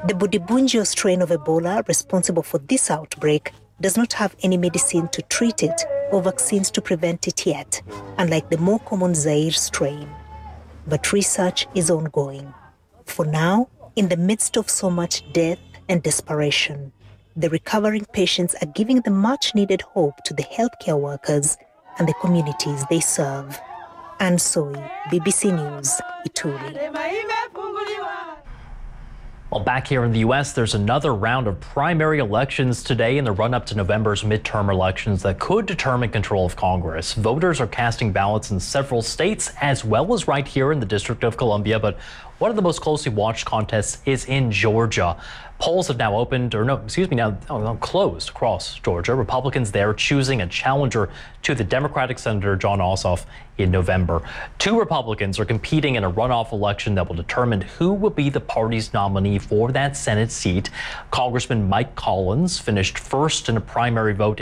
The Budibunjo strain of Ebola responsible for this outbreak does not have any medicine to treat it or vaccines to prevent it yet, unlike the more common Zaire strain. But research is ongoing. For now, in the midst of so much death and desperation, the recovering patients are giving the much-needed hope to the healthcare workers and the communities they serve. Anne Soi, BBC News, Ituri. Well, back here in the U.S., there's another round of primary elections today in the run-up to November's midterm elections that could determine control of Congress. Voters are casting ballots in several states, as well as right here in the District of Columbia. But one of the most closely watched contests is in Georgia. Polls have now closed across Georgia. Republicans there choosing a challenger to the Democratic Senator Jon Ossoff in November. Two Republicans are competing in a runoff election that will determine who will be the party's nominee for that Senate seat. Congressman Mike Collins finished first in a primary vote